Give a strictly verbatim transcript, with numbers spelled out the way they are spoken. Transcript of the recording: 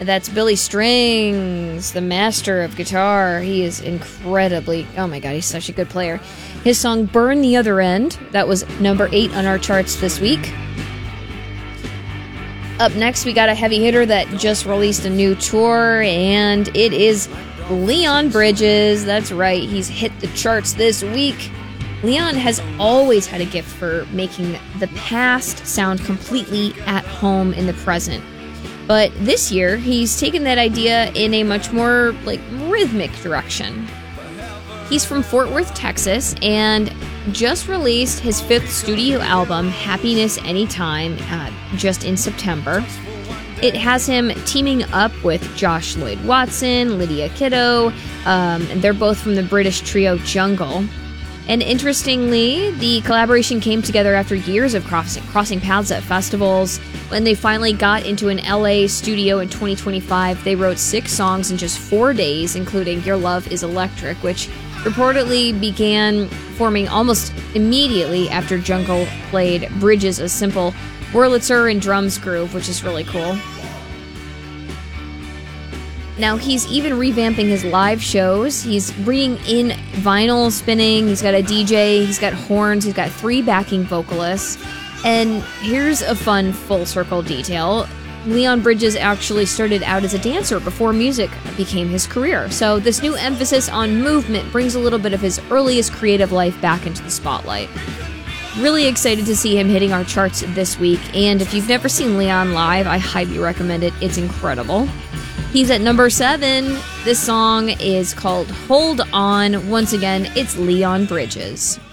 That's Billy Strings, the master of guitar. He is incredibly, oh my god, he's such a good player. His song Burn the Other End, that was number eight on our charts this week. Up next, we got a heavy hitter that just released a new tour, and it is Leon Bridges. That's right, he's hit the charts this week. Leon has always had a gift for making the past sound completely at home in the present. But this year, he's taken that idea in a much more, like, rhythmic direction. He's from Fort Worth, Texas, and just released his fifth studio album, Happiness Anytime, uh, just in September. It has him teaming up with Josh Lloyd Watson, Lydia Kiddo, um, and they're both from the British trio Jungle. And interestingly, the collaboration came together after years of crossing, crossing paths at festivals. When they finally got into an L A studio in twenty twenty-five, they wrote six songs in just four days, including Your Love is Electric, which reportedly began forming almost immediately after Jungle played Bridges' a simple Wurlitzer and drums groove, which is really cool. Now, he's even revamping his live shows. He's bringing in vinyl spinning, he's got a D J, he's got horns, he's got three backing vocalists. And here's a fun full circle detail. Leon Bridges actually started out as a dancer before music became his career. So this new emphasis on movement brings a little bit of his earliest creative life back into the spotlight. Really excited to see him hitting our charts this week. And if you've never seen Leon live, I highly recommend it. It's incredible. He's at number seven. This song is called Hold On. Once again, it's Leon Bridges.